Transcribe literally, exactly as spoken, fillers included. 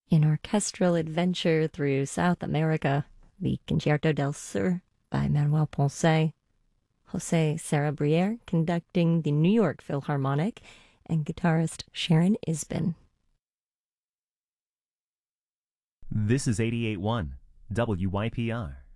An orchestral adventure through South America, the Concerto del Sur by Manuel Ponce, Jose Sarabriere conducting the New York Philharmonic, and guitarist Sharon Isbin. This is eighty-eight point one W Y P R.